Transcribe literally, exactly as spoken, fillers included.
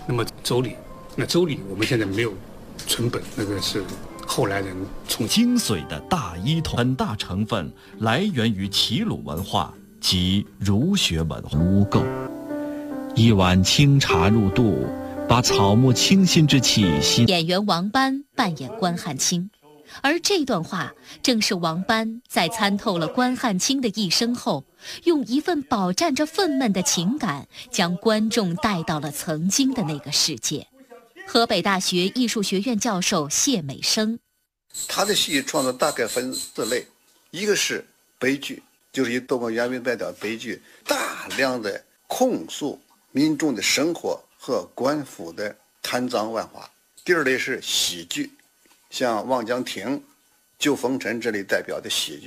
那么周礼，那周礼我们现在没有存本，那个是后来人从精髓的大一统，很大成分来源于齐鲁文化及儒学文化。污垢，一碗清茶入肚，把草木清新之气吸。 演员王班扮演关汉卿，而这段话正是王班在参透了关汉卿的一生后，用一份饱蘸着愤懑的情感，将观众带到了曾经的那个世界。河北大学艺术学院教授谢美生， 他的戏剧创作大概分四类，一个是悲剧，就是以多么原名代表悲剧，大量的控诉民众的生活和官府的贪赃枉法。第二类是喜剧，像《望江亭》《救风尘》这类代表的喜剧。